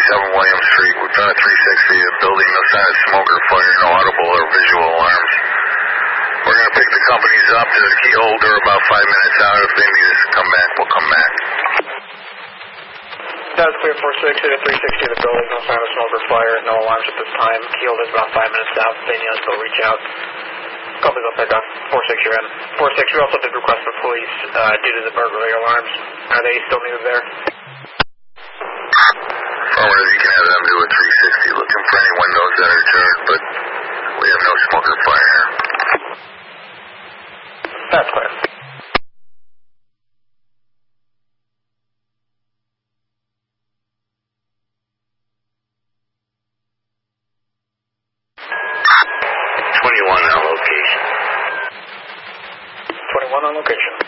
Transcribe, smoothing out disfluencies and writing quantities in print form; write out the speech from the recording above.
127 William Street. We found a 360 in the building, no sign of smoke or fire, no audible or visual alarms. We're going to pick the companies up. There's a key holder about 5 minutes out. If they need us to come back, we'll come back. That's clear 460 to 360 of the building, no sign of smoke or fire, no alarms at this time. Key holder's about 5 minutes out. If they need us, they'll reach out. Companies will pick up. 46, you're in. 46, we also did request for police due to the burglary alarms. Are they still needed there? Affirmative, you can have them do a 360, looking for any windows that are jarred, but we have no smoke or fire here. That's clear. On location. 21 on location.